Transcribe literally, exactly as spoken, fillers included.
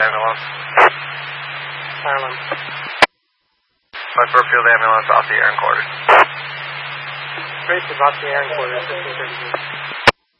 Ambulance. Harlem. West Brookfield ambulance off the air and quarters. Grace is off the air and quarters, fifteen thirty-two.